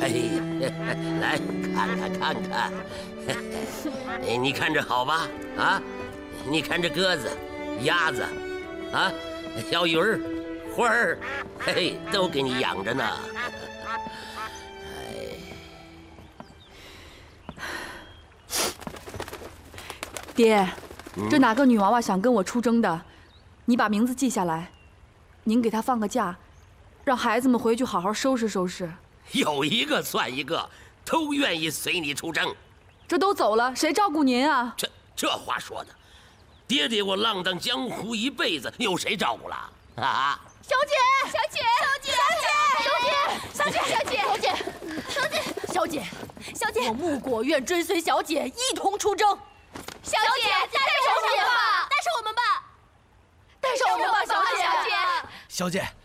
来看看，你看这好吧？啊，你看这鸽子、鸭子，啊，小鱼儿、花儿，都给你养着呢。 爹，这哪个女娃娃想跟我出征的？你把名字记下来，您给她放个假，让孩子们回去好好收拾收拾。 有一个算一个，都愿意随你出征。 这都走了，谁照顾您啊？ 这话说的，爹爹我浪荡江湖一辈子，有谁照顾了啊？ 小姐，小姐，小姐，小姐，小姐，小姐，小姐，小姐，小姐，我穆果愿追随小姐一同出征。小姐，带上我们吧，带上我们吧，带上我们吧，小姐。 小姐，